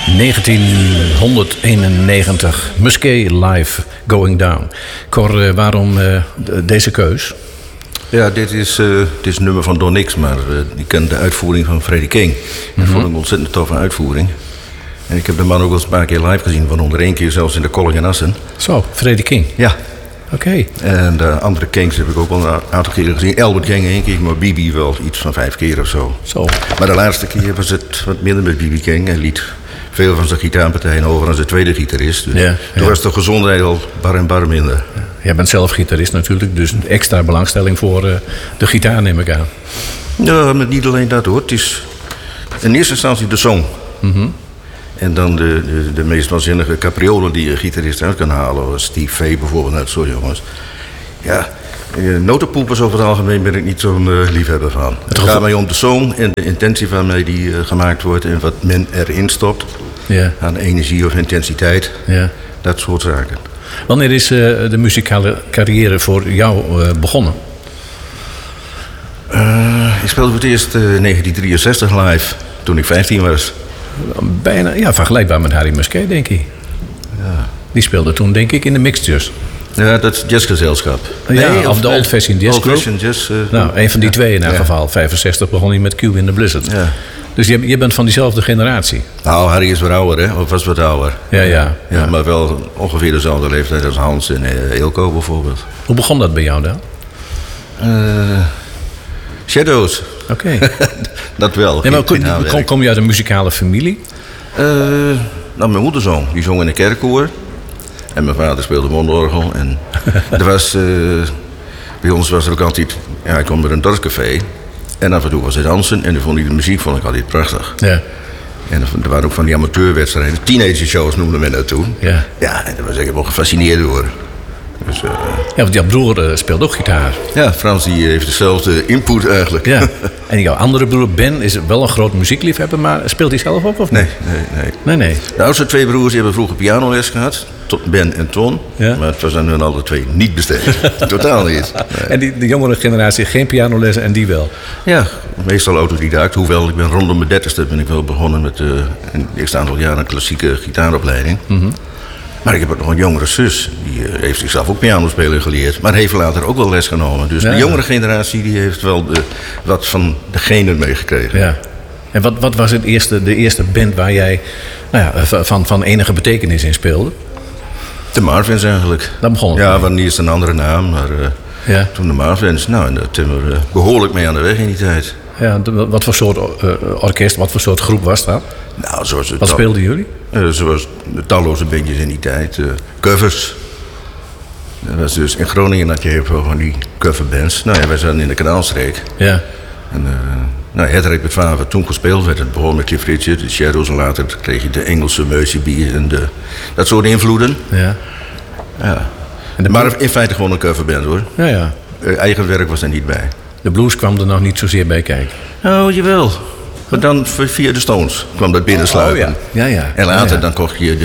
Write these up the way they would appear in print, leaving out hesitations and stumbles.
1991, Musquet live, Going Down. Cor, waarom deze keus? Ja, dit is een nummer van Don Nix, maar ik ken de uitvoering van Freddie King. Dat vond ik een ontzettend toffe uitvoering. En ik heb de man ook wel eens een paar keer live gezien, waaronder 1 keer zelfs in de Kolling in Assen. Zo, Freddie King? Ja. Oké. En de andere Kings heb ik ook wel een aantal keren gezien. Albert King 1 keer, maar B.B. wel iets van 5 keer of zo. Maar de laatste keer was het wat minder met B.B. King. Hij liet veel van zijn gitaarpartijen over aan zijn tweede gitarist. Dus toen was de gezondheid al bar en bar minder. Ja. Jij bent zelf gitarist natuurlijk, dus extra belangstelling voor de gitaar neem ik aan. Ja, maar niet alleen dat hoor. Het is in eerste instantie de zong. En dan de meest waanzinnige capriolen die een gitarist uit kan halen. Steve Vai bijvoorbeeld, net zo jongens. Ja, notenpoepers over het algemeen ben ik niet zo'n liefhebber van. Het gaat mij om de song en de intentie waarmee die gemaakt wordt en wat men erin stopt. Ja. Aan energie of intensiteit. Ja. Dat soort zaken. Wanneer is de muzikale carrière voor jou begonnen? Ik speelde voor het eerst 1963 live, toen ik 15 was. Bijna vergelijkbaar met Harry Musquet, denk ik. Ja. Die speelde toen, denk ik, in de Mixtures. Ja, dat is jazzgezelschap. Of de Old Fashioned Jazz Group. Een van die twee in elk geval. 65 begon hij met Cuba in the Blizzard. Ja. Dus je bent van diezelfde generatie? Nou, Harry is wat ouder, hè? Of was wat ouder. Ja. Maar wel ongeveer dezelfde leeftijd als Hans en Eelco bijvoorbeeld. Hoe begon dat bij jou dan? Shadows. Oké. Dat wel. Nee, maar kom je uit een muzikale familie? Mijn moeder zong. Die zong in een kerkkoor. En mijn vader speelde mondorgel. En er was, bij ons was er ook altijd... Ja, ik kwam bij een dorpscafé. En af en toe was het dansen. En dan vond ik de muziek altijd prachtig. Ja. En er waren ook van die amateurwedstrijden. Teenager shows noemden men dat toen. Ja. Ja, en daar was ik wel gefascineerd door. Dus, ja, want jouw broer speelt ook gitaar. Ja, Frans die heeft dezelfde input eigenlijk. Ja. En jouw andere broer Ben is wel een groot muziekliefhebber, maar speelt hij zelf ook of niet? Nee. De oudste 2 broers hebben vroeger pianoles gehad. Ben en Ton. Ja. Maar het was aan hun alle 2 niet besteed. Totaal niet. Nee. En de jongere generatie geen pianoles en die wel? Ja, meestal autodidact. Hoewel, ik ben rondom mijn 30ste ben ik wel begonnen met een eerste aantal jaren een klassieke gitaaropleiding. Maar ik heb ook nog een jongere zus. Die heeft zichzelf ook pianospelen geleerd. Maar heeft later ook wel les genomen. Dus de jongere generatie die heeft wel wat van de genen meegekregen. Ja. En wat was de eerste band waar jij van enige betekenis in speelde? De Marvins eigenlijk. Dat begon het. Ja, want eerst een andere naam. Maar toen de Marvins. Nou, en daar zijn we behoorlijk mee aan de weg in die tijd. Ja, wat voor soort orkest, wat voor soort groep was dat? Nou, wat speelden jullie? Zoals de talloze bandjes in die tijd. Covers. Dat was dus in Groningen had je heel veel van die coverbands. Nou ja, wij zaten in de Kanaalstreek. Ja. En het repertoire wat toen gespeeld werd, het begon met Cliff Richard, de Shadows en later kreeg je de Engelse Mercy Beat en dat soort invloeden. Ja. Maar in feite gewoon een coverband hoor. Ja. Eigen werk was er niet bij. De blues kwam er nog niet zozeer bij kijken. Oh, jawel. Maar dan via de Stones kwam dat binnensluipen. Oh, ja. En later dan kocht je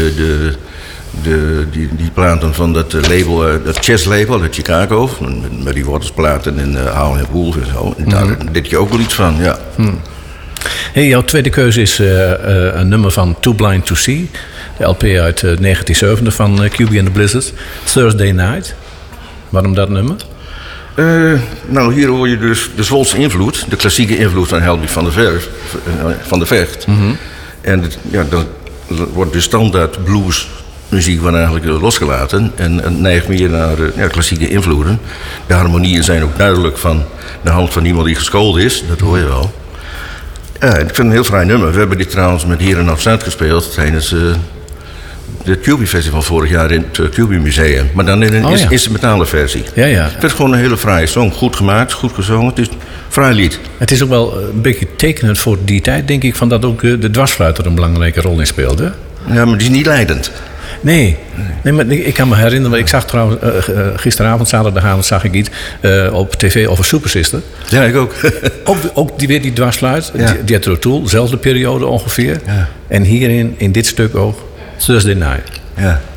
die platen van dat label, dat jazzlabel uit Chicago. Met die Waters-platen en Howlin' Wolf en zo. En daar deed je ook wel iets van, ja. Hey, jouw tweede keuze is een nummer van Too Blind to See. De LP uit 1970 van Cuba and the Blizzard. Thursday Night. Waarom dat nummer? Hier hoor je dus de Zwolse invloed. De klassieke invloed van Helbig van der Vecht. En dan wordt de standaard bluesmuziek wordt eigenlijk losgelaten. En neigt meer naar klassieke invloeden. De harmonieën zijn ook duidelijk van de hand van iemand die geschoold is. Dat hoor je wel. Ja, ik vind het een heel fraai nummer. We hebben dit trouwens met Hier en Af-Zuid gespeeld tijdens het Cuba Festival vorig jaar in het Cuba Museum. Maar dan in een instrumentale versie. Ja. Het is gewoon een hele fraaie song. Goed gemaakt, goed gezongen. Het is een fraai lied. Het is ook wel een beetje tekenend voor die tijd, denk ik, van dat ook de dwarsfluit er een belangrijke rol in speelde. Ja, maar die is niet leidend. Nee, maar ik kan me herinneren, ik zag trouwens gisteravond, zaterdagavond, zag ik iets op tv over Super Sister. Ja, ik ook. ook die dwarsfluit, Jethro Tull, dezelfde periode ongeveer. Ja. En hierin, in dit stuk ook, Thursday Night. Ja.